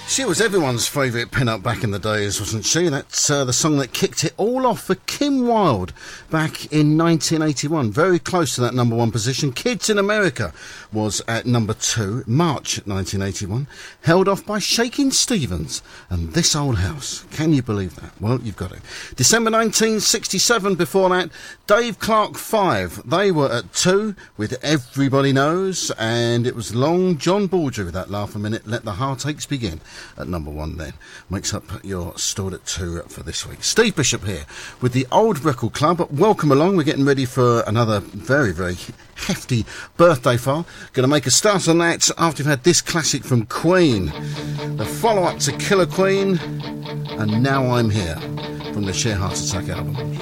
She was everyone's favourite pin-up back in the days, wasn't she? That's the song that kicked it all off for Kim Wilde back in 1981. Very close to that number one position. Kids in America was at number 2, March 1981. Held off by Shakin' Stevens and This Old House. Can you believe that? Well, you've got to. December 1967, before that, Dave Clark 5. They were at 2 with Everybody Knows, and it was Long John Baldry with that Laugh a Minute, Let the Heartaches Begin. At number 1 then. Makes up your stored at 2 for this week. Steve Bishop here with the Old Record Club. Welcome along. We're getting ready for another very, very hefty birthday file. Going to make a start on that after we've had this classic from Queen. The follow-up to Killer Queen and Now I'm Here from the Sheer Heart Attack album.